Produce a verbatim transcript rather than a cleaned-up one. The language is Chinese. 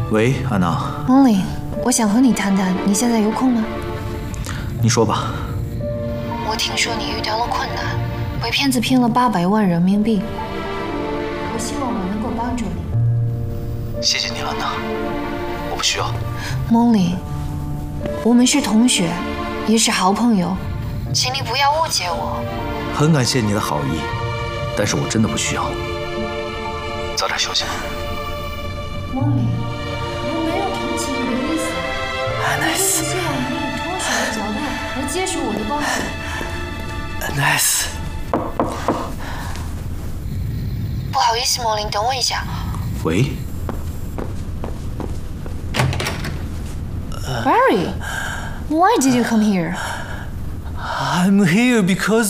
喂，安娜。 蒙林，我想和你谈谈，你现在有空吗？ 你说吧。 我听说你遇到了困难，被骗子骗了八百万人民币。我希望我能够帮助你。 谢谢你，安娜。我不需要。 蒙林，我们是同学，也是好朋友，请你不要误解我。 很感谢你的好意，但是我真的不需要。早点休息吧。 蒙林，我没有同情你的意思，我只是希望你以同学的角度来接受我的帮助。 Nice。 不好意思，蒙林，等我一下。 喂。 Barry, why did you come here? I'm here because